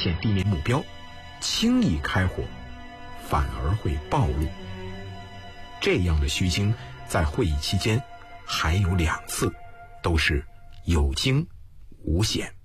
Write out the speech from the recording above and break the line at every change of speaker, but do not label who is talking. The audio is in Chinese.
现地面目标，轻易开火反而会暴露。这样的虚惊在会议期间还有2次，都是有惊无险。